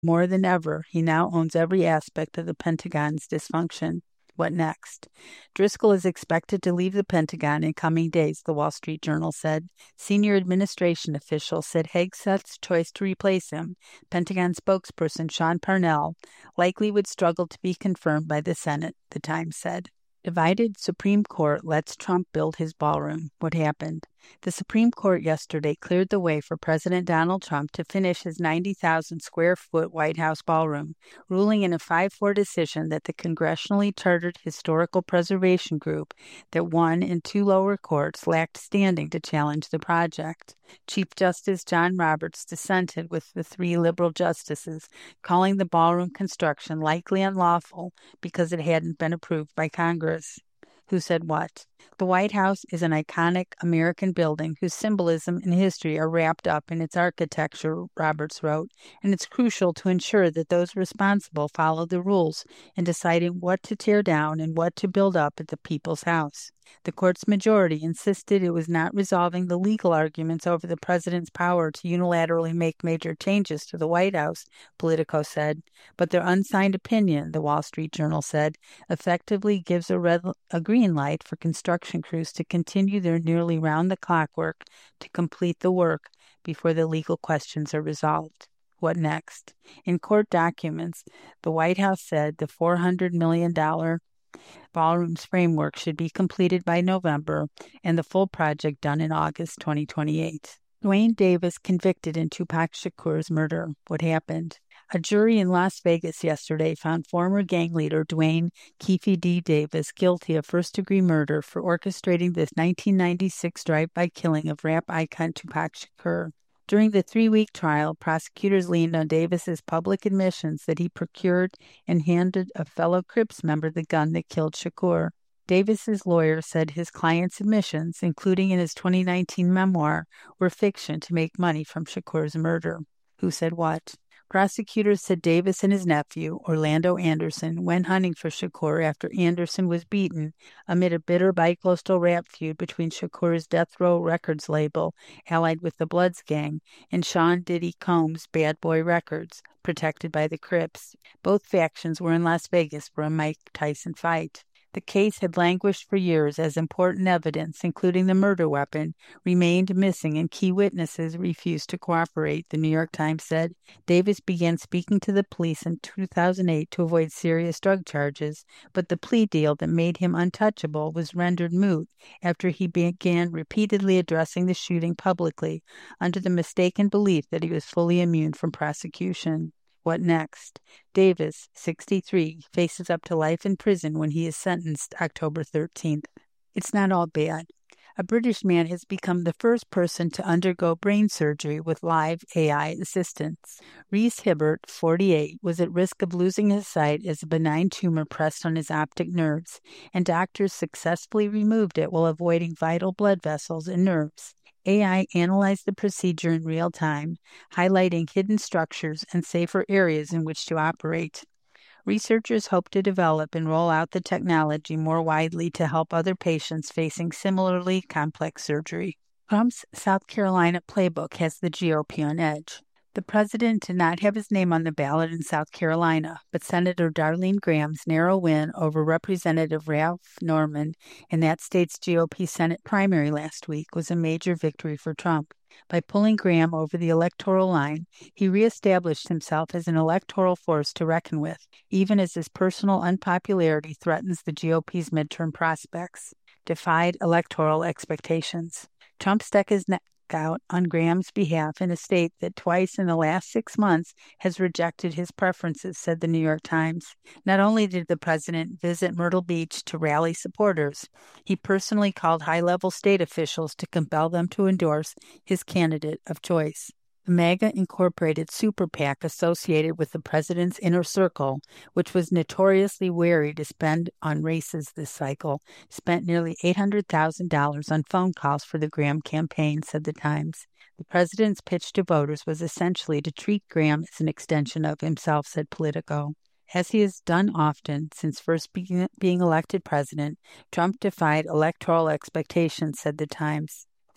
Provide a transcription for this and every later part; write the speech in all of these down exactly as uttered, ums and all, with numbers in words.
More than ever, he now owns every aspect of the Pentagon's dysfunction. What next? Driscoll is expected to leave the Pentagon in coming days, the Wall Street Journal said. Senior administration officials said Hegseth's choice to replace him, Pentagon spokesperson Sean Parnell, likely would struggle to be confirmed by the Senate, the Times said. Divided Supreme Court lets Trump build his ballroom. What happened? The Supreme Court yesterday cleared the way for President Donald Trump to finish his ninety thousand square foot White House ballroom, ruling in a five four decision that the congressionally chartered Historical Preservation Group that one and two lower courts lacked standing to challenge the project. Chief Justice John Roberts dissented with the three liberal justices, calling the ballroom construction likely unlawful because it hadn't been approved by Congress. Who said what? The White House is an iconic American building whose symbolism and history are wrapped up in its architecture, Roberts wrote, and it's crucial to ensure that those responsible follow the rules in deciding what to tear down and what to build up at the People's House. The court's majority insisted it was not resolving the legal arguments over the president's power to unilaterally make major changes to the White House, Politico said, but their unsigned opinion, the Wall Street Journal said, effectively gives a, red, a green light for construction crews to continue their nearly round-the-clock work to complete the work before the legal questions are resolved. What next? In court documents, the White House said the four hundred million dollars ballroom's framework should be completed by November and the full project done in August twenty twenty-eight. Duane Davis convicted in Tupac Shakur's murder. What happened? A jury in Las Vegas yesterday found former gang leader Duane Keffe D. Davis guilty of first-degree murder for orchestrating the nineteen ninety-six drive-by killing of rap icon Tupac Shakur. During the three-week trial, prosecutors leaned on Davis's public admissions that he procured and handed a fellow Crips member the gun that killed Shakur. Davis's lawyer said his client's admissions, including in his twenty nineteen memoir, were fiction to make money from Shakur's murder. Who said what? Prosecutors said Davis and his nephew, Orlando Anderson, went hunting for Shakur after Anderson was beaten amid a bitter bi-coastal rap feud between Shakur's Death Row Records label, allied with the Bloods gang, and Sean Diddy Combs' Bad Boy Records, protected by the Crips. Both factions were in Las Vegas for a Mike Tyson fight. The case had languished for years as important evidence, including the murder weapon, remained missing and key witnesses refused to cooperate, the New York Times said. Davis began speaking to the police in two thousand eight to avoid serious drug charges, but the plea deal that made him untouchable was rendered moot after he began repeatedly addressing the shooting publicly, under the mistaken belief that he was fully immune from prosecution. What next? Davis, sixty-three, faces up to life in prison when he is sentenced October thirteenth. It's not all bad. A British man has become the first person to undergo brain surgery with live A I assistance. Reese Hibbert, forty-eight, was at risk of losing his sight as a benign tumor pressed on his optic nerves, and doctors successfully removed it while avoiding vital blood vessels and nerves. A I analyzed the procedure in real time, highlighting hidden structures and safer areas in which to operate. Researchers hope to develop and roll out the technology more widely to help other patients facing similarly complex surgery. Trump's South Carolina playbook has the G O P on edge. The president did not have his name on the ballot in South Carolina, but Senator Darlene Graham's narrow win over Representative Ralph Norman in that state's G O P Senate primary last week was a major victory for Trump. By pulling Graham over the electoral line, he reestablished himself as an electoral force to reckon with, even as his personal unpopularity threatens the G O P's midterm prospects. Defied electoral expectations. Trump stuck his neck out on Graham's behalf in a state that twice in the last six months has rejected his preferences, said the New York Times. Not only did the president visit Myrtle Beach to rally supporters, he personally called high-level state officials to compel them to endorse his candidate of choice. The MAGA Incorporated super PAC associated with the president's inner circle, which was notoriously wary to spend on races this cycle, spent nearly eight hundred thousand dollars on phone calls for the Graham campaign, said the Times. The president's pitch to voters was essentially to treat Graham as an extension of himself, said Politico. As he has done often since first being elected president, Trump defied electoral expectations, said the Times.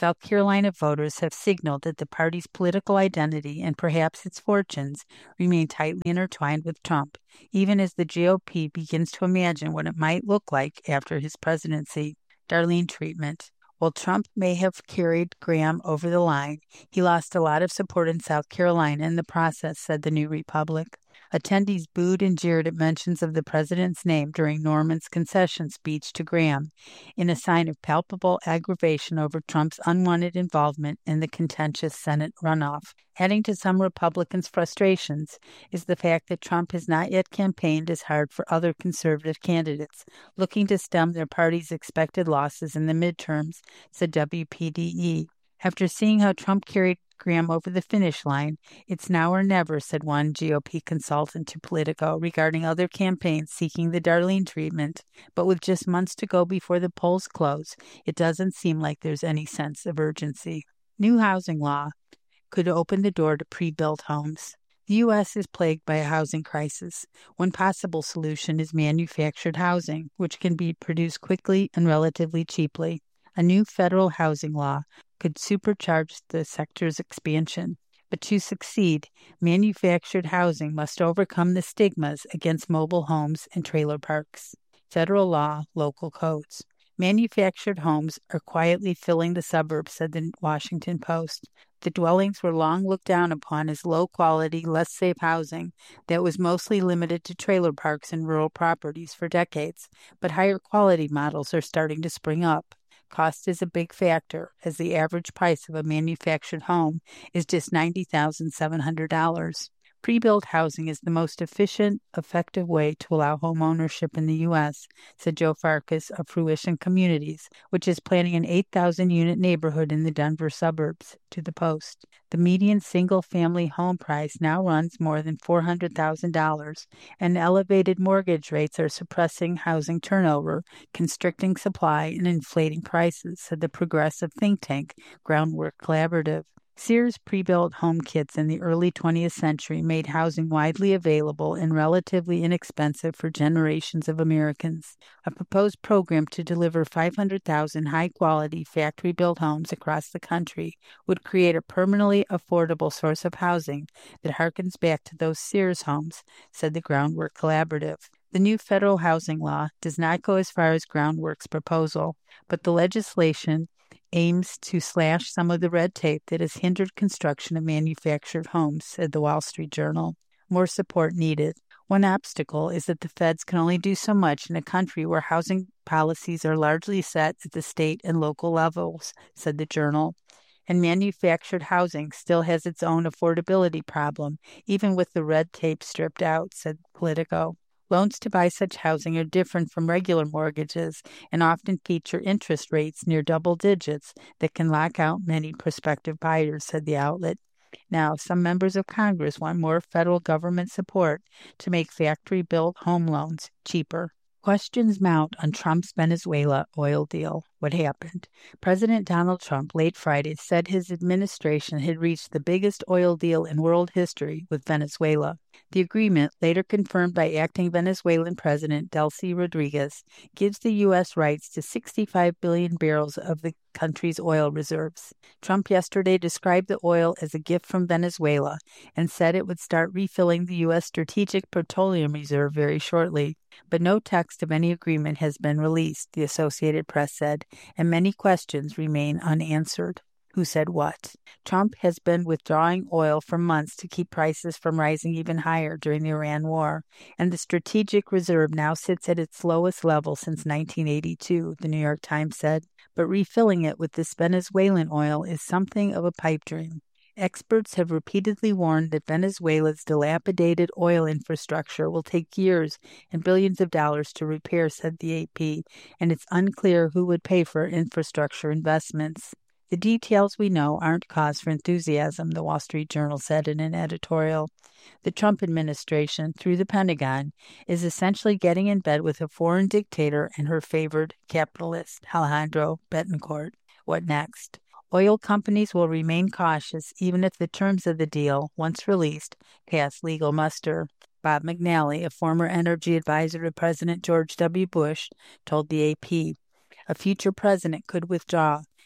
South Carolina voters have signaled that the party's political identity and perhaps its fortunes remain tightly intertwined with Trump, even as the G O P begins to imagine what it might look like after his presidency. Darlene treatment. While Trump may have carried Graham over the line, he lost a lot of support in South Carolina in the process, said the New Republic. Attendees booed and jeered at mentions of the president's name during Norman's concession speech to Graham, in a sign of palpable aggravation over Trump's unwanted involvement in the contentious Senate runoff. Adding to some Republicans' frustrations is the fact that Trump has not yet campaigned as hard for other conservative candidates, looking to stem their party's expected losses in the midterms, said W P D E. After seeing how Trump carried Graham over the finish line, it's now or never, said one G O P consultant to Politico regarding other campaigns seeking the Darlene treatment. But with just months to go before the polls close, it doesn't seem like there's any sense of urgency. New housing law could open the door to pre-built homes. The U S is plagued by a housing crisis. One possible solution is manufactured housing, which can be produced quickly and relatively cheaply. A new federal housing law could supercharge the sector's expansion. But to succeed, manufactured housing must overcome the stigmas against mobile homes and trailer parks. Federal law, local codes. Manufactured homes are quietly filling the suburbs, said the Washington Post. The dwellings were long looked down upon as low-quality, less safe housing that was mostly limited to trailer parks and rural properties for decades, but higher-quality models are starting to spring up. Cost is a big factor, as the average price of a manufactured home is just ninety thousand seven hundred dollars. Pre-built housing is the most efficient, effective way to allow home ownership in the U S, said Joe Farkas of Fruition Communities, which is planning an eight thousand unit neighborhood in the Denver suburbs, to the Post. The median single-family home price now runs more than four hundred thousand dollars, and elevated mortgage rates are suppressing housing turnover, constricting supply, and inflating prices, said the progressive think tank Groundwork Collaborative. Sears pre-built home kits in the early twentieth century made housing widely available and relatively inexpensive for generations of Americans. A proposed program to deliver five hundred thousand high-quality factory-built homes across the country would create a permanently affordable source of housing that harkens back to those Sears homes, said the Groundwork Collaborative. The new federal housing law does not go as far as Groundwork's proposal, but the legislation aims to slash some of the red tape that has hindered construction of manufactured homes, said the Wall Street Journal. More support needed. One obstacle is that the feds can only do so much in a country where housing policies are largely set at the state and local levels, said the Journal. And manufactured housing still has its own affordability problem, even with the red tape stripped out, said Politico. Loans to buy such housing are different from regular mortgages and often feature interest rates near double digits that can lock out many prospective buyers, said the outlet. Now, some members of Congress want more federal government support to make factory-built home loans cheaper. Questions mount on Trump's Venezuela oil deal. What happened? President Donald Trump late Friday said his administration had reached the biggest oil deal in world history with Venezuela. The agreement, later confirmed by acting Venezuelan President Delcy Rodriguez, gives the U S rights to sixty-five billion barrels of the country's oil reserves. Trump yesterday described the oil as a gift from Venezuela and said it would start refilling the U S Strategic Petroleum Reserve very shortly. But no text of any agreement has been released, the Associated Press said, and many questions remain unanswered. Who said what? Trump has been withdrawing oil for months to keep prices from rising even higher during the Iran war, and the strategic reserve now sits at its lowest level since nineteen eighty-two, the New York Times said. But refilling it with this Venezuelan oil is something of a pipe dream. Experts have repeatedly warned that Venezuela's dilapidated oil infrastructure will take years and billions of dollars to repair, said the A P, and it's unclear who would pay for infrastructure investments. The details we know aren't cause for enthusiasm, the Wall Street Journal said in an editorial. The Trump administration, through the Pentagon, is essentially getting in bed with a foreign dictator and her favored capitalist, Alejandro Betancourt. What next? Oil companies will remain cautious even if the terms of the deal, once released, pass legal muster. Bob McNally, a former energy advisor to President George W. Bush, told the A P. A future president could withdraw,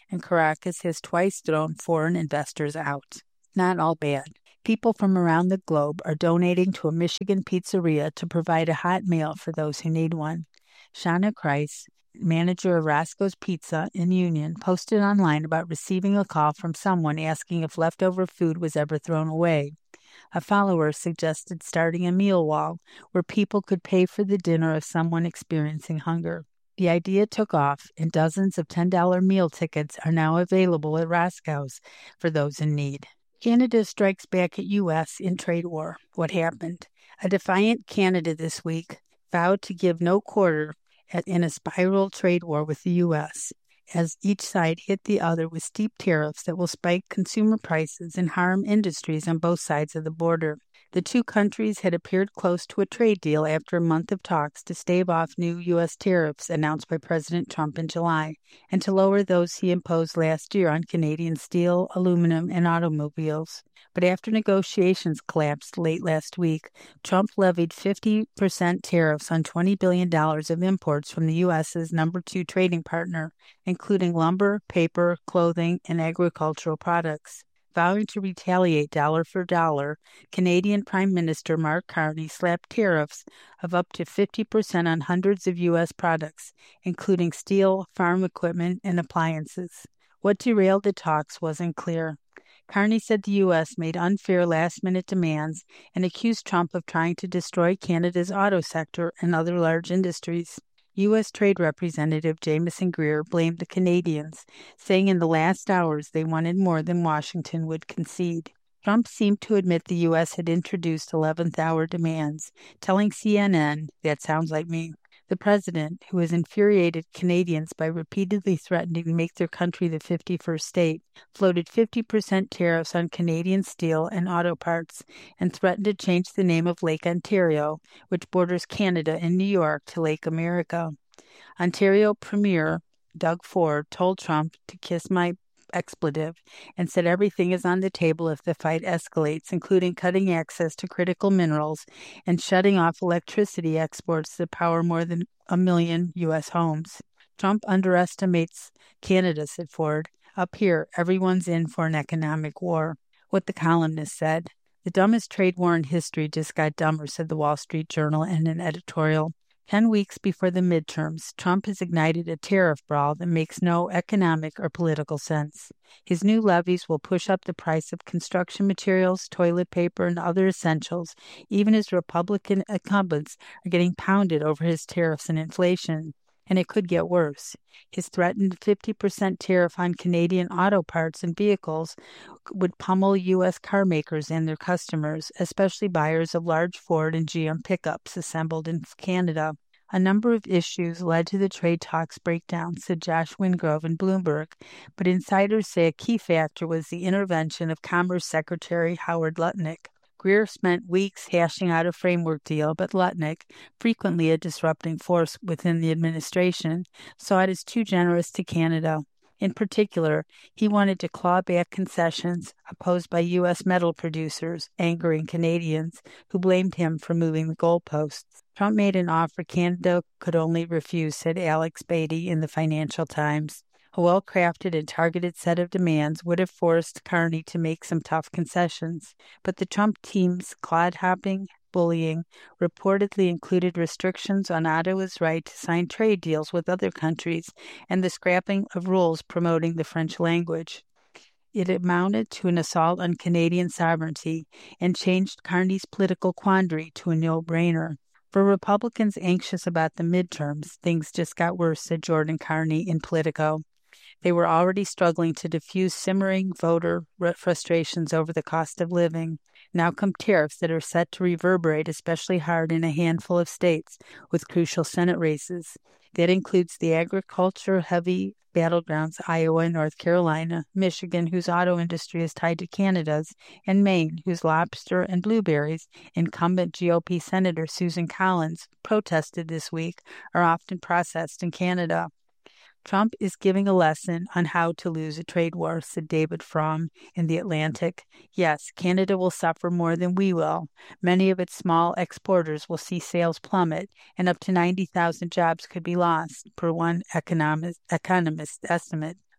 and Caracas has twice thrown foreign investors out. Not all bad. People from around the globe are donating to a Michigan pizzeria to provide a hot meal for those who need one. Shauna Kreis, manager of Roscoe's Pizza in Union, posted online about receiving a call from someone asking if leftover food was ever thrown away. A follower suggested starting a meal wall where people could pay for the dinner of someone experiencing hunger. The idea took off, and dozens of ten dollar meal tickets are now available at Roscoe's for those in need. Canada strikes back at U S in trade war. What happened? A defiant Canada this week vowed to give no quarter in a spiral trade war with the U S, as each side hit the other with steep tariffs that will spike consumer prices and harm industries on both sides of the border. The two countries had appeared close to a trade deal after a month of talks to stave off new U S tariffs announced by President Trump in July, and to lower those he imposed last year on Canadian steel, aluminum, and automobiles. But after negotiations collapsed late last week, Trump levied fifty percent tariffs on twenty billion dollars of imports from the U S's number two trading partner, including lumber, paper, clothing, and agricultural products. Vowing to retaliate dollar for dollar, Canadian Prime Minister Mark Carney slapped tariffs of up to fifty percent on hundreds of U S products, including steel, farm equipment, and appliances. What derailed the talks wasn't clear. Carney said the U S made unfair last-minute demands and accused Trump of trying to destroy Canada's auto sector and other large industries. U S Trade Representative Jamieson Greer blamed the Canadians, saying in the last hours they wanted more than Washington would concede. Trump seemed to admit the U S had introduced eleventh-hour demands, telling C N N, "That sounds like me." The president, who has infuriated Canadians by repeatedly threatening to make their country the fifty-first state, floated fifty percent tariffs on Canadian steel and auto parts, and threatened to change the name of Lake Ontario, which borders Canada and New York, to Lake America. Ontario Premier Doug Ford told Trump to kiss my expletive and said everything is on the table if the fight escalates, including cutting access to critical minerals and shutting off electricity exports that power more than a million U S homes. Trump underestimates Canada, said Ford. Up here, everyone's in for an economic war. What the columnist said. The dumbest trade war in history just got dumber, said the Wall Street Journal in an editorial. Ten weeks before the midterms, Trump has ignited a tariff brawl that makes no economic or political sense. His new levies will push up the price of construction materials, toilet paper, and other essentials, even as Republican incumbents are getting pounded over his tariffs and inflation. And it could get worse. His threatened fifty percent tariff on Canadian auto parts and vehicles would pummel U S car makers and their customers, especially buyers of large Ford and G M pickups assembled in Canada. A number of issues led to the trade talks breakdown, said Josh Wingrove in Bloomberg, but insiders say a key factor was the intervention of Commerce Secretary Howard Lutnick. Greer spent weeks hashing out a framework deal, but Lutnick, frequently a disrupting force within the administration, saw it as too generous to Canada. In particular, he wanted to claw back concessions opposed by U S metal producers, angering Canadians, who blamed him for moving the goalposts. Trump made an offer Canada could only refuse, said Alex Beatty in the Financial Times. A well-crafted and targeted set of demands would have forced Carney to make some tough concessions, but the Trump team's clod-hopping, bullying reportedly included restrictions on Ottawa's right to sign trade deals with other countries and the scrapping of rules promoting the French language. It amounted to an assault on Canadian sovereignty and changed Carney's political quandary to a no-brainer. For Republicans anxious about the midterms, things just got worse, said Jordan Carney in Politico. They were already struggling to diffuse simmering voter frustrations over the cost of living. Now come tariffs that are set to reverberate especially hard in a handful of states with crucial Senate races. That includes the agriculture-heavy battlegrounds Iowa and North Carolina, Michigan, whose auto industry is tied to Canada's, and Maine, whose lobster and blueberries, incumbent G O P Senator Susan Collins protested this week, are often processed in Canada. Trump is giving a lesson on how to lose a trade war, said David Fromm in The Atlantic. Yes, Canada will suffer more than we will. Many of its small exporters will see sales plummet, and up to ninety thousand jobs could be lost, per one economist, economist estimate.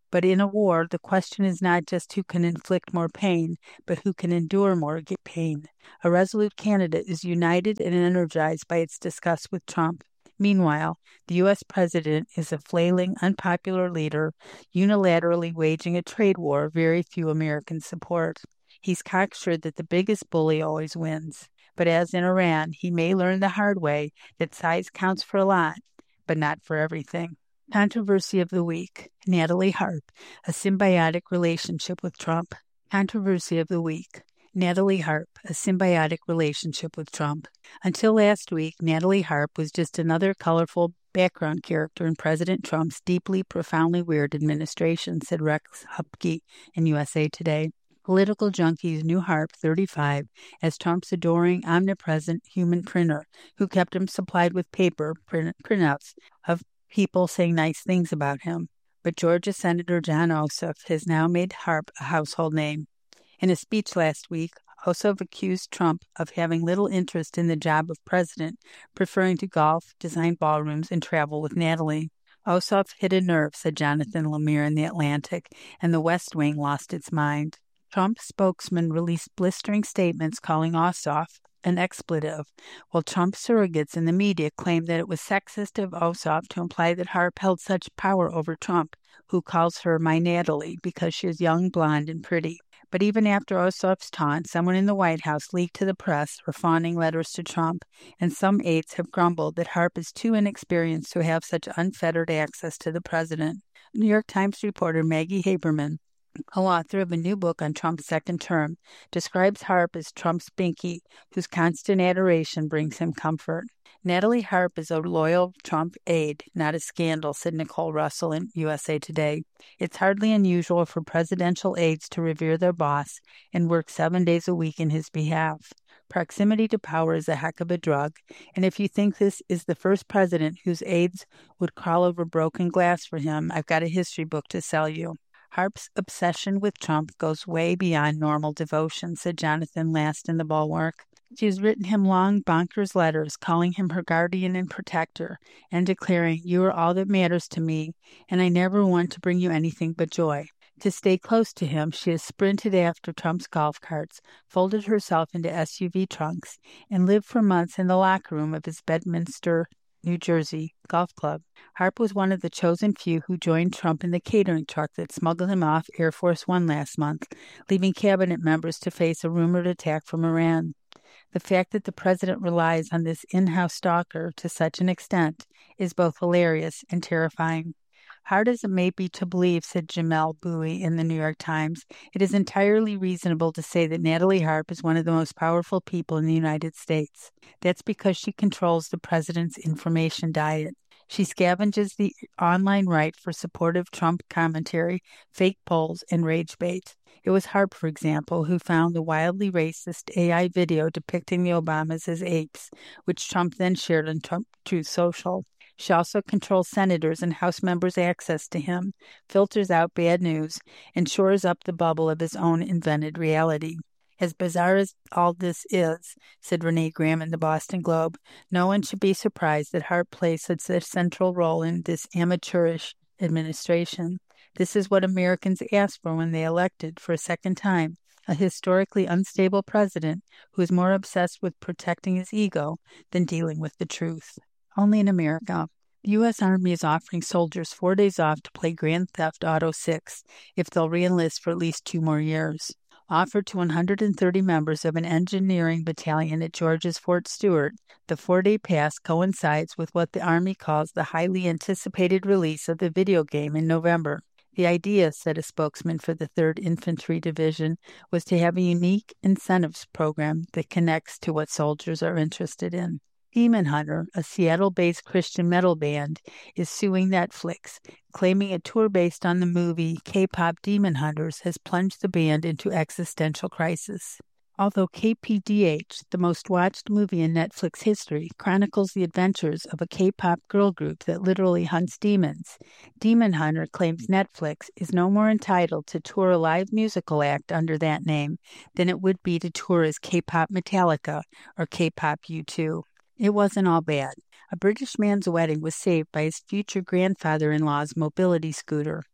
But in a war, the question is not just who can inflict more pain, but who can endure more pain. A resolute candidate is united and energized by its disgust with Trump. Meanwhile, the U S president is a flailing, unpopular leader, unilaterally waging a trade war very few Americans support. He's cocksured that the biggest bully always wins. But as in Iran, he may learn the hard way that size counts for a lot, but not for everything. Controversy of the week. Natalie Harp, a symbiotic relationship with Trump. Controversy of the week. Natalie Harp, a symbiotic relationship with Trump. Until last week, Natalie Harp was just another colorful background character in President Trump's deeply, profoundly weird administration, said Rex Hupke in U S A Today. Political junkies knew Harp, thirty-five, as Trump's adoring, omnipresent human printer who kept him supplied with paper print- printouts of people saying nice things about him. But Georgia Senator Jon Ossoff has now made Harp a household name. In a speech last week, Ossoff accused Trump of having little interest in the job of president, preferring to golf, design ballrooms, and travel with Natalie. Ossoff hit a nerve, said Jonathan Lemire in The Atlantic, and the West Wing lost its mind. Trump's spokesman released blistering statements calling Ossoff an expletive, while Trump surrogates in the media claimed that it was sexist of Ossoff to imply that Harp held such power over Trump, who calls her my Natalie because she is young, blonde, and pretty. But even after Ossoff's taunt, someone in the White House leaked to the press her fawning letters to Trump, and some aides have grumbled that Harp is too inexperienced to have such unfettered access to the president. New York Times reporter Maggie Haberman, co-author of a new book on Trump's second term, describes Harp as Trump's binky, whose constant adoration brings him comfort. Natalie Harp is a loyal Trump aide, not a scandal, said Nicole Russell in U S A Today. It's hardly unusual for presidential aides to revere their boss and work seven days a week in his behalf. Proximity to power is a heck of a drug, and if you think this is the first president whose aides would crawl over broken glass for him, I've got a history book to sell you. Harp's obsession with Trump goes way beyond normal devotion, said Jonathan Last in The Bulwark. She has written him long, bonkers letters, calling him her guardian and protector, and declaring, "You are all that matters to me, and I never want to bring you anything but joy." To stay close to him, she has sprinted after Trump's golf carts, folded herself into S U V trunks, and lived for months in the locker room of his Bedminster, New Jersey, golf club. Harp was one of the chosen few who joined Trump in the catering truck that smuggled him off Air Force One last month, leaving cabinet members to face a rumored attack from Iran. The fact that the president relies on this in-house stalker to such an extent is both hilarious and terrifying. Hard as it may be to believe, said Jamel Bowie in the New York Times, it is entirely reasonable to say that Natalie Harp is one of the most powerful people in the United States. That's because she controls the president's information diet. She scavenges the online right for supportive Trump commentary, fake polls, and rage bait. It was Harp, for example, who found the wildly racist A I video depicting the Obamas as apes, which Trump then shared on Trump Truth Social. She also controls senators and House members' access to him, filters out bad news, and shores up the bubble of his own invented reality. As bizarre as all this is, said Renee Graham in the Boston Globe, no one should be surprised that Harp plays such a central role in this amateurish administration. This is what Americans asked for when they elected, for a second time, a historically unstable president who is more obsessed with protecting his ego than dealing with the truth. Only in America. The U S Army is offering soldiers four days off to play Grand Theft Auto six if they'll re-enlist for at least two more years. Offered to one hundred thirty members of an engineering battalion at Georgia's Fort Stewart, the four-day pass coincides with what the Army calls the highly anticipated release of the video game in November. The idea, said a spokesman for the third Infantry Division, was to have a unique incentives program that connects to what soldiers are interested in. Demon Hunter, a Seattle-based Christian metal band, is suing Netflix, claiming a tour based on the movie K-pop Demon Hunters has plunged the band into existential crisis. Although K P D H, the most watched movie in Netflix history, chronicles the adventures of a K-pop girl group that literally hunts demons, Demon Hunter claims Netflix is no more entitled to tour a live musical act under that name than it would be to tour as K-pop Metallica or K-pop U two. It wasn't all bad. A British man's wedding was saved by his future grandfather-in-law's mobility scooter.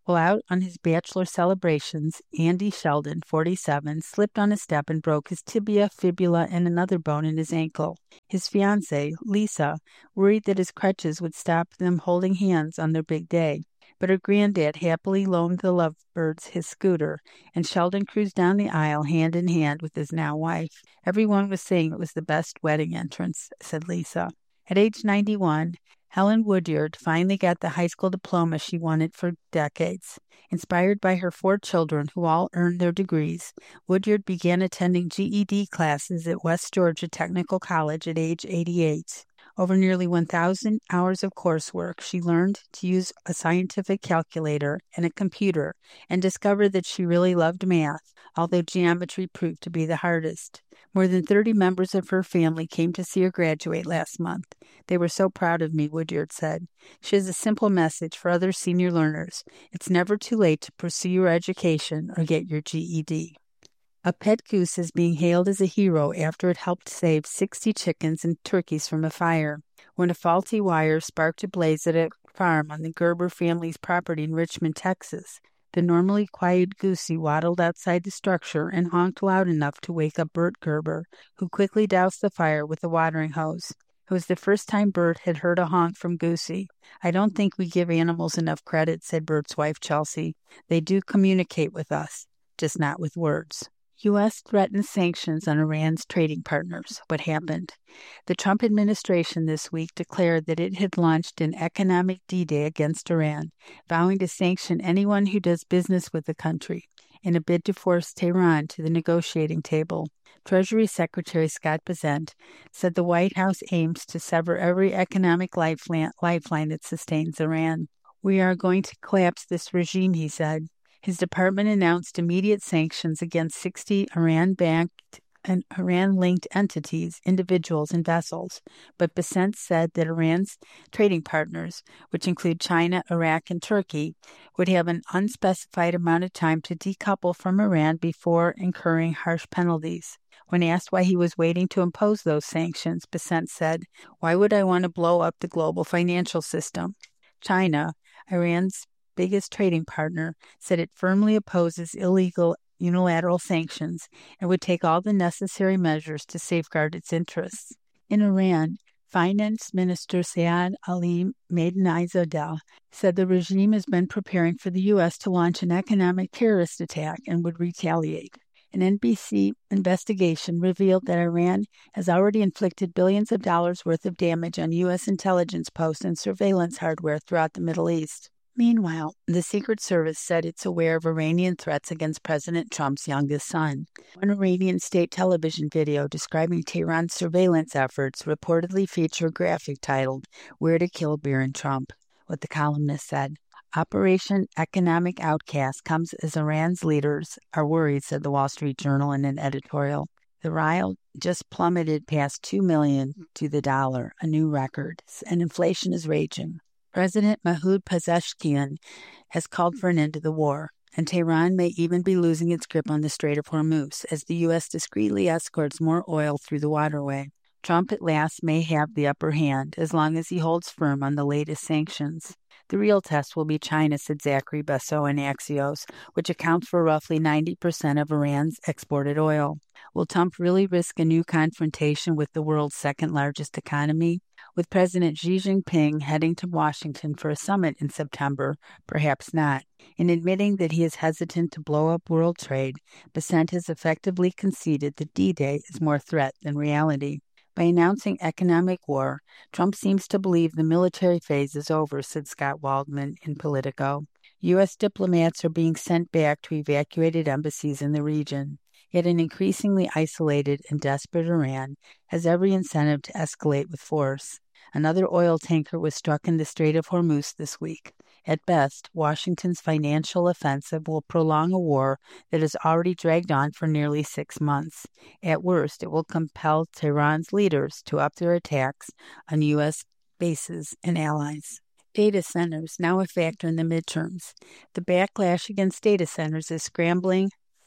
While out on his bachelor celebrations, Andy Sheldon, forty-seven, slipped on a step and broke his tibia, fibula, and another bone in his ankle. His fiancée, Lisa, worried that his crutches would stop them holding hands on their big day. But her granddad happily loaned the lovebirds his scooter, and Sheldon cruised down the aisle hand in hand with his now wife. Everyone was saying it was the best wedding entrance, said Lisa. At age ninety-one, Helen Woodyard finally got the high school diploma she wanted for decades. Inspired by her four children, who all earned their degrees, Woodyard began attending G E D classes at West Georgia Technical College at age eighty-eight. Over nearly one thousand hours of coursework, she learned to use a scientific calculator and a computer and discovered that she really loved math, although geometry proved to be the hardest. More than thirty members of her family came to see her graduate last month. They were so proud of me, Woodyard said. She has a simple message for other senior learners. It's never too late to pursue your education or get your G E D. A pet goose is being hailed as a hero after it helped save sixty chickens and turkeys from a fire. When a faulty wire sparked a blaze at a farm on the Gerber family's property in Richmond, Texas, the normally quiet Goosey waddled outside the structure and honked loud enough to wake up Bert Gerber, who quickly doused the fire with a watering hose. It was the first time Bert had heard a honk from Goosey. I don't think we give animals enough credit, said Bert's wife, Chelsea. They do communicate with us, just not with words. U S threatens sanctions on Iran's trading partners. What happened? The Trump administration this week declared that it had launched an economic D-Day against Iran, vowing to sanction anyone who does business with the country, in a bid to force Tehran to the negotiating table. Treasury Secretary Scott Bessent said the White House aims to sever every economic lifeline, lifeline that sustains Iran. We are going to collapse this regime, he said. His department announced immediate sanctions against sixty Iran-backed and Iran-linked entities, individuals, and vessels, but Bessent said that Iran's trading partners, which include China, Iraq, and Turkey, would have an unspecified amount of time to decouple from Iran before incurring harsh penalties. When asked why he was waiting to impose those sanctions, Bessent said, "Why would I want to blow up the global financial system?" China, Iran's biggest trading partner, said it firmly opposes illegal unilateral sanctions and would take all the necessary measures to safeguard its interests. In Iran, Finance Minister Saad Ali Maidanizadeh said the regime has been preparing for the U S to launch an economic terrorist attack and would retaliate. An N B C investigation revealed that Iran has already inflicted billions of dollars worth of damage on U S intelligence posts and surveillance hardware throughout the Middle East. Meanwhile, the Secret Service said it's aware of Iranian threats against President Trump's youngest son. One Iranian state television video describing Tehran's surveillance efforts reportedly featured a graphic titled, "Where to Kill Barron Trump," what the columnist said. Operation Economic Outcast comes as Iran's leaders are worried, said the Wall Street Journal in an editorial. The rial just plummeted past two million dollars to the dollar, a new record, and inflation is raging. President Masoud Pezeshkian has called for an end to the war, and Tehran may even be losing its grip on the Strait of Hormuz as the U S discreetly escorts more oil through the waterway. Trump at last may have the upper hand as long as he holds firm on the latest sanctions. The real test will be China, said Zachary Basso in Axios, which accounts for roughly ninety percent of Iran's exported oil. Will Trump really risk a new confrontation with the world's second-largest economy? With President Xi Jinping heading to Washington for a summit in September, perhaps not. In admitting that he is hesitant to blow up world trade, Bessent has effectively conceded that D-Day is more threat than reality. By announcing economic war, Trump seems to believe the military phase is over, said Scott Waldman in Politico. U S diplomats are being sent back to evacuated embassies in the region. Yet an increasingly isolated and desperate Iran has every incentive to escalate with force. Another oil tanker was struck in the Strait of Hormuz this week. At best, Washington's financial offensive will prolong a war that has already dragged on for nearly six months. At worst, it will compel Tehran's leaders to up their attacks on U S bases and allies. Data centers, now a factor in the midterms. The backlash against data centers is scrambling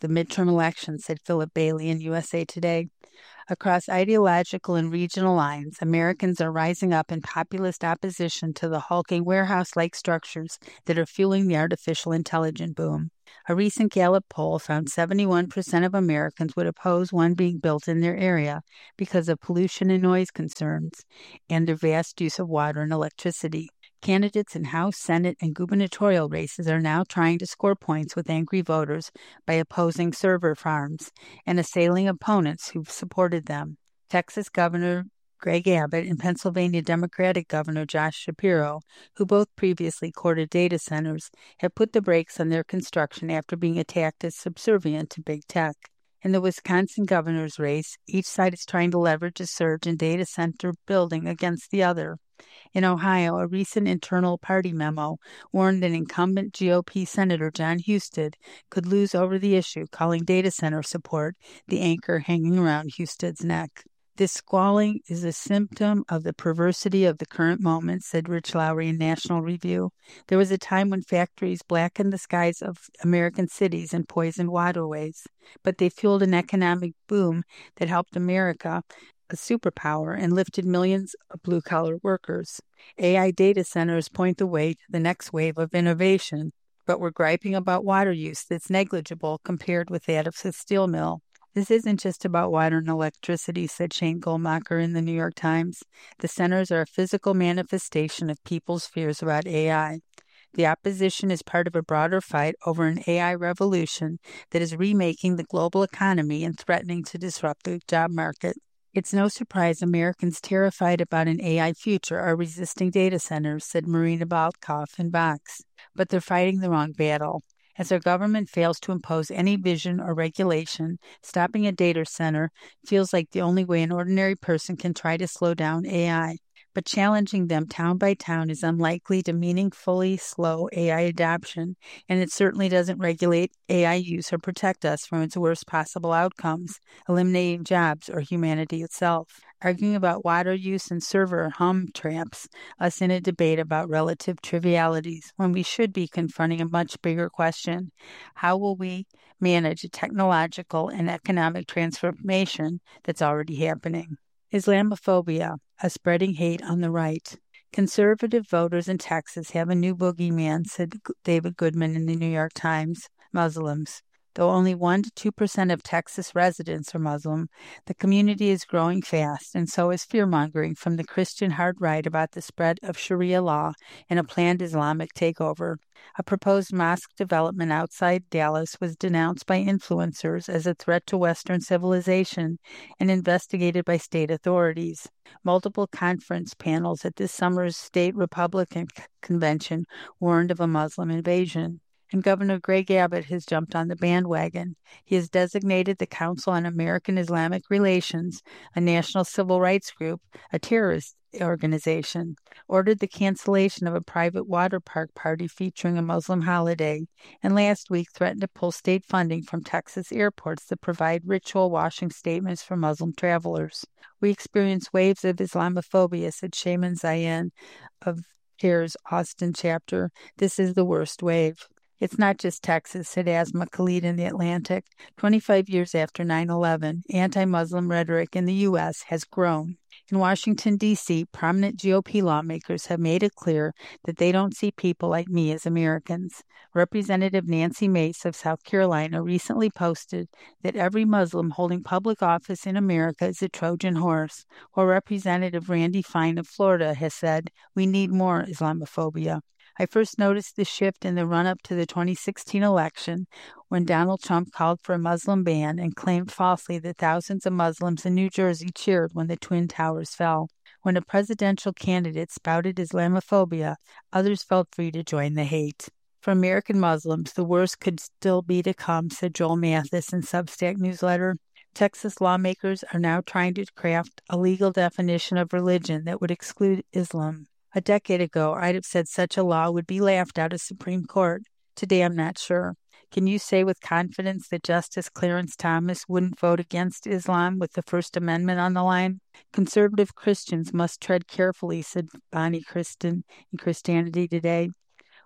the midterm elections, said Philip Bailey in U S A Today. Across ideological and regional lines, Americans are rising up in populist opposition to the hulking warehouse-like structures that are fueling the artificial intelligence boom. A recent Gallup poll found seventy-one percent of Americans would oppose one being built in their area because of pollution and noise concerns and their vast use of water and electricity. Candidates in House, Senate, and gubernatorial races are now trying to score points with angry voters by opposing server farms and assailing opponents who've supported them. Texas Governor Greg Abbott and Pennsylvania Democratic Governor Josh Shapiro, who both previously courted data centers, have put the brakes on their construction after being attacked as subservient to big tech. In the Wisconsin governor's race, each side is trying to leverage a surge in data center building against the other. In Ohio, a recent internal party memo warned that incumbent G O P Senator John Husted could lose over the issue, calling data center support the anchor hanging around Husted's neck. This squalling is a symptom of the perversity of the current moment, said Rich Lowry in National Review. There was a time when factories blackened the skies of American cities and poisoned waterways, but they fueled an economic boom that helped America, a superpower, and lifted millions of blue-collar workers. A I data centers point the way to the next wave of innovation, but we're griping about water use that's negligible compared with that of the steel mill. This isn't just about water and electricity, said Shane Goldmacher in the New York Times. The centers are a physical manifestation of people's fears about A I. The opposition is part of a broader fight over an A I revolution that is remaking the global economy and threatening to disrupt the job market. It's no surprise Americans terrified about an A I future are resisting data centers, said Marina Baltkoff in Vox. But they're fighting the wrong battle. As our government fails to impose any vision or regulation, stopping a data center feels like the only way an ordinary person can try to slow down A I. But challenging them town by town is unlikely to meaningfully slow A I adoption, and it certainly doesn't regulate A I use or protect us from its worst possible outcomes, eliminating jobs or humanity itself. Arguing about water use and server hum traps us in a debate about relative trivialities when we should be confronting a much bigger question. How will we manage a technological and economic transformation that's already happening? Islamophobia, a spreading hate on the right. Conservative voters in Texas have a new boogeyman, said David Goodman in the New York Times. Muslims. Though only one to two percent of Texas residents are Muslim, the community is growing fast, and so is fear-mongering from the Christian hard-right about the spread of Sharia law and a planned Islamic takeover. A proposed mosque development outside Dallas was denounced by influencers as a threat to Western civilization and investigated by state authorities. Multiple conference panels at this summer's state Republican convention warned of a Muslim invasion. And Governor Greg Abbott has jumped on the bandwagon. He has designated the Council on American Islamic Relations, a national civil rights group, a terrorist organization, ordered the cancellation of a private water park party featuring a Muslim holiday, and last week threatened to pull state funding from Texas airports that provide ritual washing statements for Muslim travelers. We experience waves of Islamophobia, said Shayman Zayen of CAIR's Austin chapter. This is the worst wave. It's not just Texas, said Asma Khalid in The Atlantic. twenty-five years after nine eleven, anti-Muslim rhetoric in the U S has grown. In Washington, D C, prominent G O P lawmakers have made it clear that they don't see people like me as Americans. Representative Nancy Mace of South Carolina recently posted that every Muslim holding public office in America is a Trojan horse, while Representative Randy Fine of Florida has said, "We need more Islamophobia." I first noticed this shift in the run-up to the twenty sixteen election when Donald Trump called for a Muslim ban and claimed falsely that thousands of Muslims in New Jersey cheered when the Twin Towers fell. When a presidential candidate spouted Islamophobia, others felt free to join the hate. For American Muslims, the worst could still be to come, said Joel Mathis in Substack newsletter. Texas lawmakers are now trying to craft a legal definition of religion that would exclude Islam. A decade ago, I'd have said such a law would be laughed out of Supreme Court. Today, I'm not sure. Can you say with confidence that Justice Clarence Thomas wouldn't vote against Islam with the First Amendment on the line? Conservative Christians must tread carefully, said Bonnie Kristen in Christianity Today.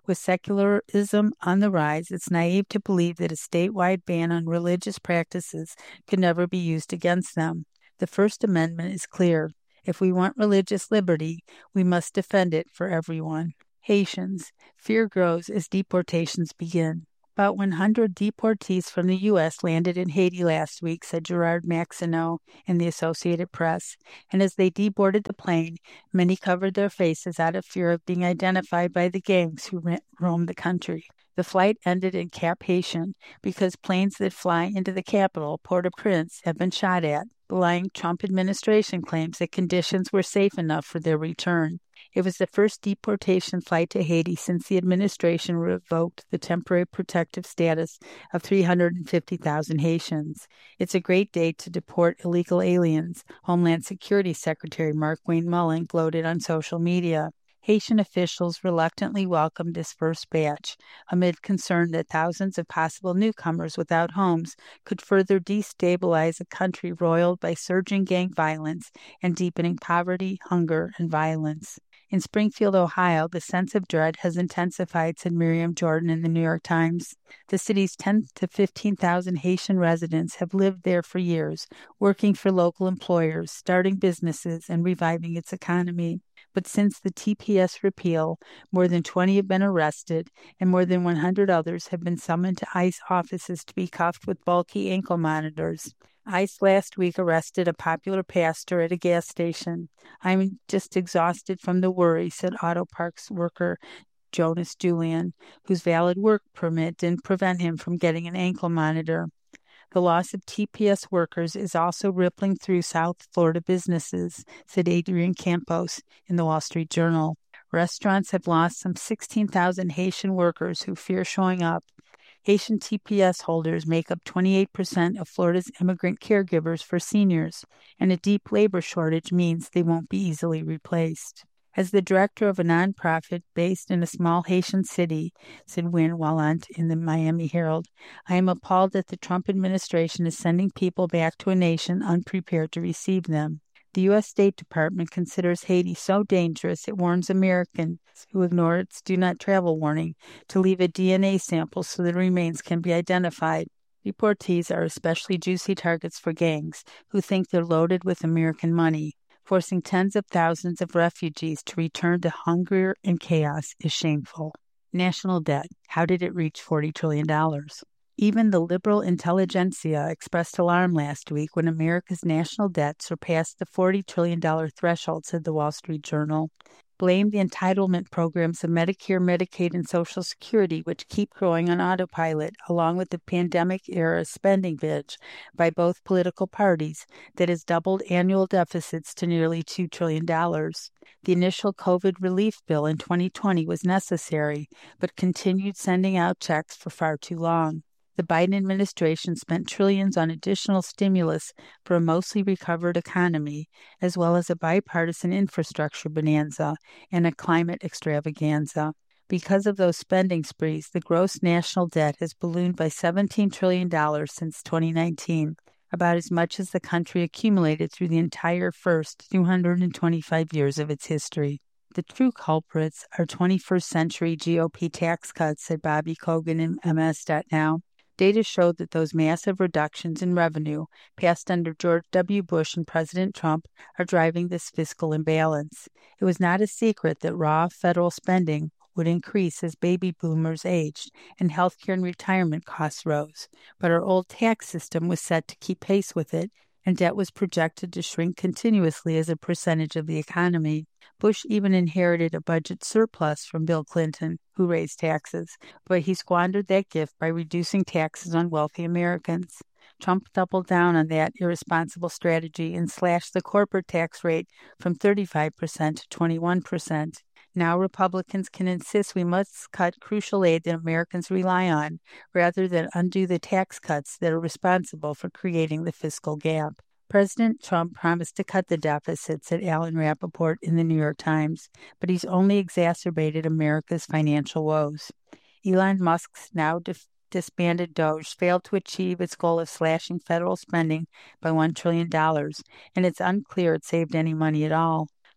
With secularism on the rise, it's naive to believe that a statewide ban on religious practices could never be used against them. The First Amendment is clear. If we want religious liberty, we must defend it for everyone. Haitians. Fear grows as deportations begin. About one hundred deportees from the U S landed in Haiti last week, said Gerard Maxineau in the Associated Press, and as they deboarded the plane, many covered their faces out of fear of being identified by the gangs who roam the country. The flight ended in Cap-Haitien because planes that fly into the capital, Port-au-Prince, have been shot at. The lying Trump administration claims that conditions were safe enough for their return. It was the first deportation flight to Haiti since the administration revoked the temporary protective status of three hundred fifty thousand Haitians. It's a great day to deport illegal aliens, Homeland Security Secretary Markwayne Mullin gloated on social media. Haitian officials reluctantly welcomed this first batch, amid concern that thousands of possible newcomers without homes could further destabilize a country roiled by surging gang violence and deepening poverty, hunger, and violence. In Springfield, Ohio, the sense of dread has intensified, said Miriam Jordan in the New York Times. The city's ten to fifteen thousand Haitian residents have lived there for years, working for local employers, starting businesses, and reviving its economy. But since the T P S repeal, more than twenty have been arrested, and more than one hundred others have been summoned to ICE offices to be cuffed with bulky ankle monitors. ICE last week arrested a popular pastor at a gas station. I'm just exhausted from the worry, said Auto Parks worker Jonas Julian, whose valid work permit didn't prevent him from getting an ankle monitor. The loss of T P S workers is also rippling through South Florida businesses, said Adrian Campos in the Wall Street Journal. Restaurants have lost some sixteen thousand Haitian workers who fear showing up. Haitian T P S holders make up twenty-eight percent of Florida's immigrant caregivers for seniors, and a deep labor shortage means they won't be easily replaced. As the director of a nonprofit based in a small Haitian city, said Wynn Wallant in the Miami Herald, I am appalled that the Trump administration is sending people back to a nation unprepared to receive them. The U S State Department considers Haiti so dangerous it warns Americans who ignore its do not travel warning to leave a D N A sample so the remains can be identified. Deportees are especially juicy targets for gangs who think they're loaded with American money. Forcing tens of thousands of refugees to return to hunger and chaos is shameful. National debt. How did it reach forty trillion dollars? Even the liberal intelligentsia expressed alarm last week when America's national debt surpassed the forty trillion dollars threshold, said the Wall Street Journal. Blamed the entitlement programs of Medicare, Medicaid, and Social Security, which keep growing on autopilot, along with the pandemic-era spending binge by both political parties that has doubled annual deficits to nearly two trillion dollars. The initial COVID relief bill in twenty twenty was necessary, but continued sending out checks for far too long. The Biden administration spent trillions on additional stimulus for a mostly recovered economy, as well as a bipartisan infrastructure bonanza and a climate extravaganza. Because of those spending sprees, the gross national debt has ballooned by seventeen trillion dollars since twenty nineteen, about as much as the country accumulated through the entire first two hundred twenty-five years of its history. The true culprits are twenty-first century G O P tax cuts, said Bobby Kogan in M S dot now. Data showed that those massive reductions in revenue passed under George W. Bush and President Trump are driving this fiscal imbalance. It was not a secret that raw federal spending would increase as baby boomers aged and healthcare and retirement costs rose, but our old tax system was set to keep pace with it, and debt was projected to shrink continuously as a percentage of the economy. Bush even inherited a budget surplus from Bill Clinton, who raised taxes, but he squandered that gift by reducing taxes on wealthy Americans. Trump doubled down on that irresponsible strategy and slashed the corporate tax rate from thirty-five percent to twenty-one percent. Now Republicans can insist we must cut crucial aid that Americans rely on, rather than undo the tax cuts that are responsible for creating the fiscal gap. President Trump promised to cut the deficit, said Alan Rappaport in the New York Times, but he's only exacerbated America's financial woes. Elon Musk's now dif- disbanded Doge failed to achieve its goal of slashing federal spending by one trillion dollars, and it's unclear it saved any money at all.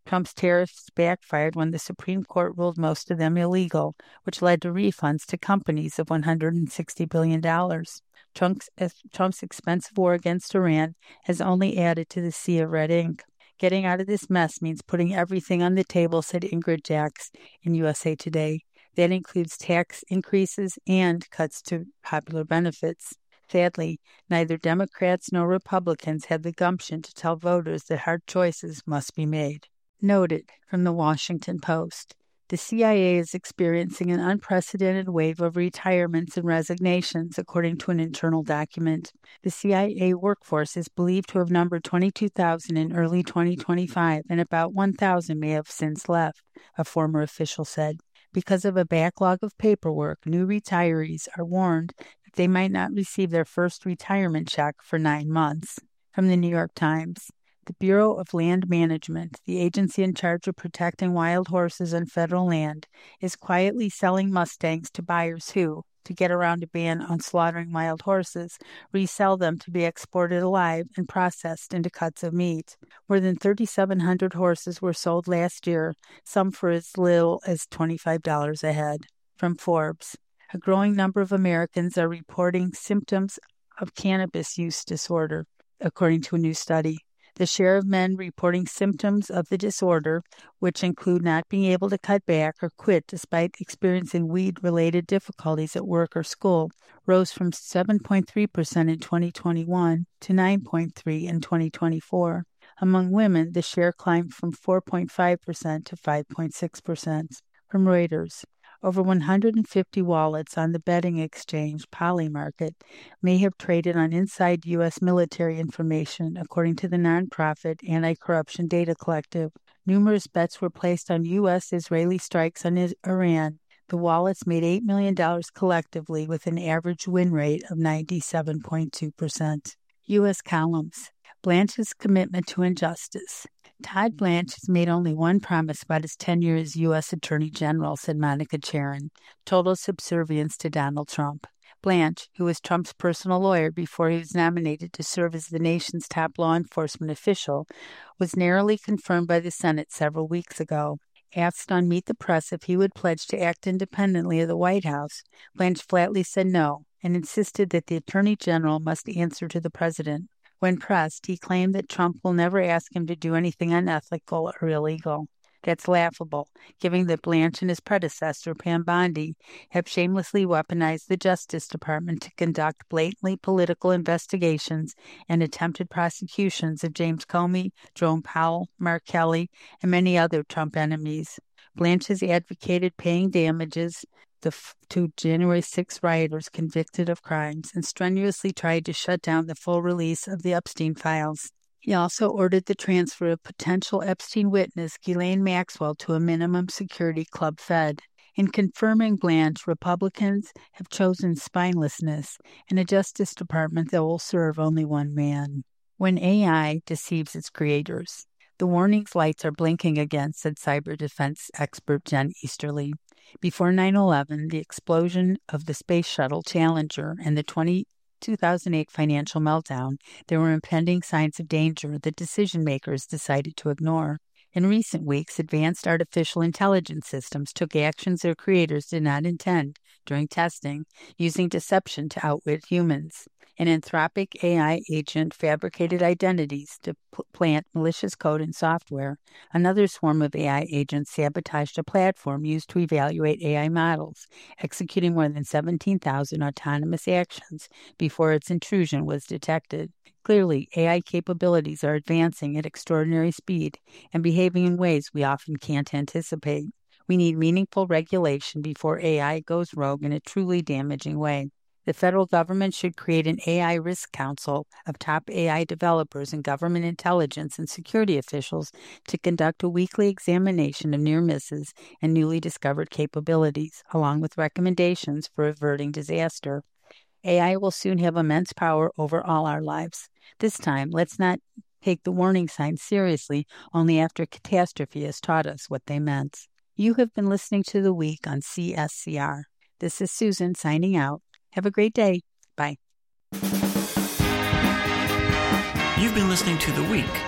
Trump's tariffs backfired when the Supreme Court ruled most of them illegal, which led to refunds to companies of one hundred sixty billion dollars. Trump's, Trump's expensive war against Iran has only added to the sea of red ink. Getting out of this mess means putting everything on the table, said Ingrid Jacks in U S A Today. That includes tax increases and cuts to popular benefits. Sadly, neither Democrats nor Republicans had the gumption to tell voters that hard choices must be made. Noted from the Washington Post. The C I A is experiencing an unprecedented wave of retirements and resignations, according to an internal document. The C I A workforce is believed to have numbered twenty-two thousand in early twenty twenty-five, and about one thousand may have since left, a former official said. Because of a backlog of paperwork, new retirees are warned that they might not receive their first retirement check for nine months. From the New York Times. The Bureau of Land Management, the agency in charge of protecting wild horses on federal land, is quietly selling Mustangs to buyers who, to get around a ban on slaughtering wild horses, resell them to be exported alive and processed into cuts of meat. More than thirty-seven hundred horses were sold last year, some for as little as twenty-five dollars a head. From Forbes, a growing number of Americans are reporting symptoms of cannabis use disorder, according to a new study. The share of men reporting symptoms of the disorder, which include not being able to cut back or quit despite experiencing weed-related difficulties at work or school, rose from seven point three percent in twenty twenty-one to nine point three percent in twenty twenty-four. Among women, the share climbed from four point five percent to five point six percent. From Reuters, over one hundred fifty wallets on the betting exchange Polymarket may have traded on inside U S military information, according to the nonprofit Anti-Corruption Data Collective. Numerous bets were placed on U S-Israeli strikes on Iran. The wallets made eight million dollars collectively, with an average win rate of ninety-seven point two percent. U S columns. Blanche's commitment to injustice. Todd Blanche has made only one promise about his tenure as U S Attorney General, said Monica Charon. Total subservience to Donald Trump. Blanche, who was Trump's personal lawyer before he was nominated to serve as the nation's top law enforcement official, was narrowly confirmed by the Senate several weeks ago. Asked on Meet the Press if he would pledge to act independently of the White House, Blanche flatly said no and insisted that the Attorney General must answer to the president. When pressed, he claimed that Trump will never ask him to do anything unethical or illegal. That's laughable, given that Blanche and his predecessor, Pam Bondi, have shamelessly weaponized the Justice Department to conduct blatantly political investigations and attempted prosecutions of James Comey, Jerome Powell, Mark Kelly, and many other Trump enemies. Blanche has advocated paying damages The, to January sixth rioters convicted of crimes and strenuously tried to shut down the full release of the Epstein files. He also ordered the transfer of potential Epstein witness Ghislaine Maxwell to a minimum security Club Fed. In confirming Blanche, Republicans have chosen spinelessness and a Justice Department that will serve only one man. When A I deceives its creators. The warning's lights are blinking again, said cyber defense expert Jen Easterly. Before nine eleven, the explosion of the Space Shuttle Challenger and the two thousand eight financial meltdown, there were impending signs of danger that decision-makers decided to ignore. In recent weeks, advanced artificial intelligence systems took actions their creators did not intend during testing, using deception to outwit humans. An Anthropic A I agent fabricated identities to p- plant malicious code in software. Another swarm of A I agents sabotaged a platform used to evaluate A I models, executing more than seventeen thousand autonomous actions before its intrusion was detected. Clearly, A I capabilities are advancing at extraordinary speed and behaving in ways we often can't anticipate. We need meaningful regulation before A I goes rogue in a truly damaging way. The federal government should create an A I risk council of top A I developers and government intelligence and security officials to conduct a weekly examination of near misses and newly discovered capabilities, along with recommendations for averting disaster. A I will soon have immense power over all our lives. This time, let's not take the warning signs seriously only after catastrophe has taught us what they meant. You have been listening to The Week on C S C R. This is Susan signing out. Have a great day. Bye. You've been listening to The Week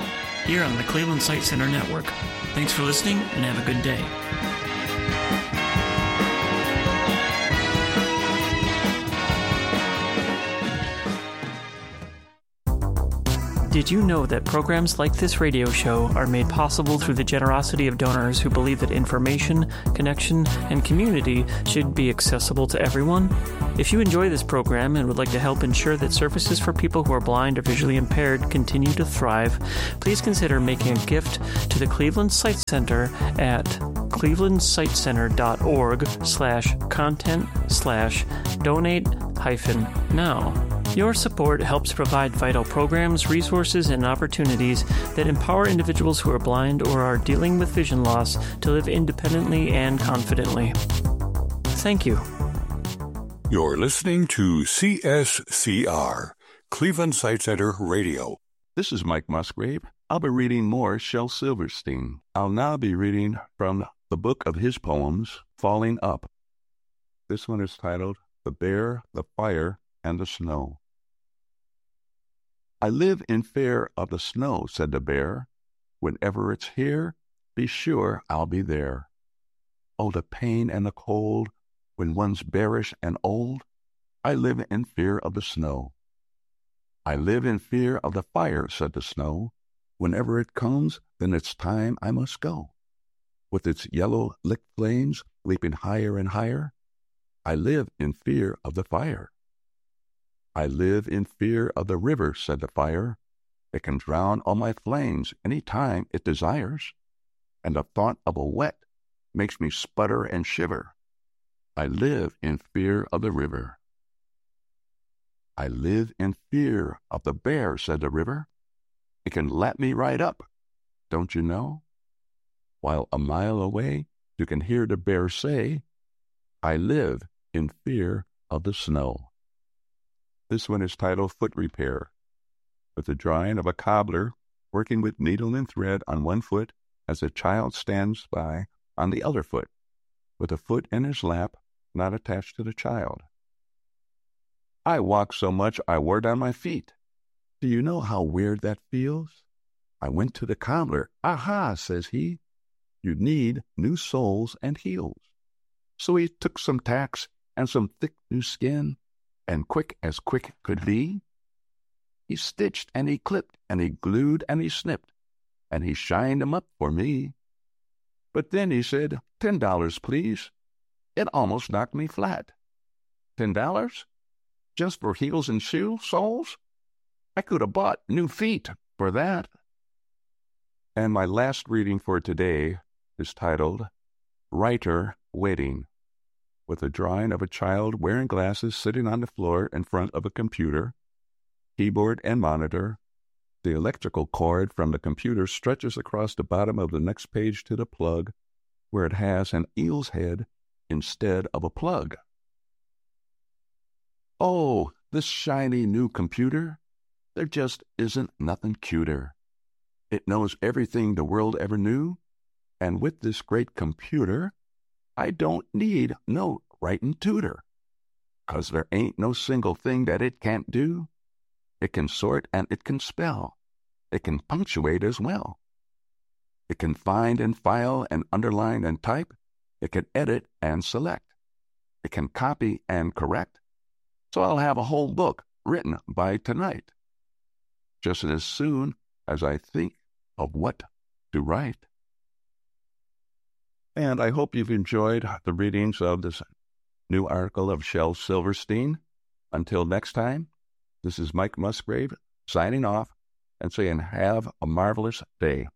here on the Cleveland Sight Center Network. Thanks for listening and have a good day. Did you know that programs like this radio show are made possible through the generosity of donors who believe that information, connection, and community should be accessible to everyone? If you enjoy this program and would like to help ensure that services for people who are blind or visually impaired continue to thrive, please consider making a gift to the Cleveland Sight Center at clevelandsightcenter.org slash content slash donate hyphen now. Your support helps provide vital programs, resources, and opportunities that empower individuals who are blind or are dealing with vision loss to live independently and confidently. Thank you. You're listening to C S C R, Cleveland Sight Center Radio. This is Mike Musgrave. I'll be reading more Shel Silverstein. I'll now be reading from the book of his poems, Falling Up. This one is titled The Bear, the Fire, and the Snow. I live in fear of the snow, said the bear. Whenever it's here, be sure I'll be there. Oh, the pain and the cold, when one's bearish and old. I live in fear of the snow. I live in fear of the fire, said the snow. Whenever it comes, then it's time I must go. With its yellow licked flames leaping higher and higher, I live in fear of the fire. I live in fear of the river, said the fire. It can drown all my flames any time it desires, and the thought of a wet makes me sputter and shiver. I live in fear of the river. I live in fear of the bear, said the river. It can lap me right up, don't you know? While a mile away you can hear the bear say, I live in fear of the snow. This one is titled Foot Repair, with the drawing of a cobbler working with needle and thread on one foot as a child stands by on the other foot, with a foot in his lap not attached to the child. I walked so much I wore down my feet. Do you know how weird that feels? I went to the cobbler. Aha, says he, you need new soles and heels. So he took some tacks and some thick new skin, and quick as quick could be, he stitched and he clipped and he glued and he snipped, and he shined 'em up for me. But then he said, ten dollars, please. It almost knocked me flat. Ten dollars? Just for heels and shoe soles? I could have bought new feet for that. And my last reading for today is titled, Writer Waiting, with a drawing of a child wearing glasses sitting on the floor in front of a computer, keyboard and monitor. The electrical cord from the computer stretches across the bottom of the next page to the plug, where it has an eel's head instead of a plug. Oh, this shiny new computer, there just isn't nothing cuter. It knows everything the world ever knew, and with this great computer, I don't need no writing tutor, 'cause there ain't no single thing that it can't do. It can sort and it can spell. It can punctuate as well. It can find and file and underline and type. It can edit and select. It can copy and correct. So I'll have a whole book written by tonight, just as soon as I think of what to write. And I hope you've enjoyed the readings of this new article of Shel Silverstein. Until next time, this is Mike Musgrave signing off and saying have a marvelous day.